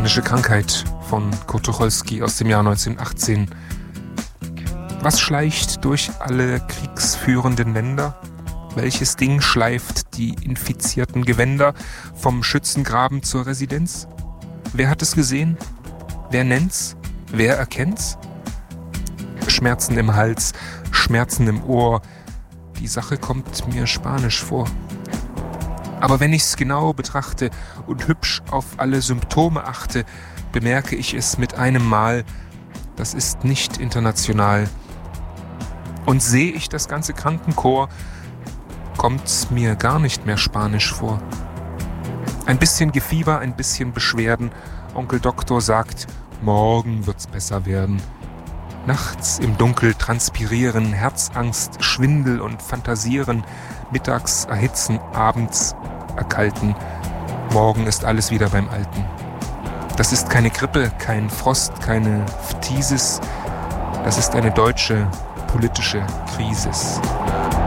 Spanische Krankheit von Kurt Tucholsky aus dem Jahr 1918. Was schleicht durch alle kriegsführenden Länder? Welches Ding schleift die infizierten Gewänder vom Schützengraben zur Residenz? Wer hat es gesehen? Wer nennt's? Wer erkennt's? Schmerzen im Hals, Schmerzen im Ohr. Die Sache kommt mir spanisch vor. Aber wenn ich's genau betrachte und hübsch auf alle Symptome achte, bemerke ich es mit einem Mal, das ist nicht international. Und sehe ich das ganze Krankenchor, kommt's mir gar nicht mehr spanisch vor. Ein bisschen Gefieber, ein bisschen Beschwerden. Onkel Doktor sagt, morgen wird's besser werden. Nachts im Dunkel transpirieren, Herzangst, Schwindel und Fantasieren, mittags erhitzen, abends erkalten. Morgen ist alles wieder beim Alten. Das ist keine Grippe, kein Frost, keine Phthisis. Das ist eine deutsche politische Krise.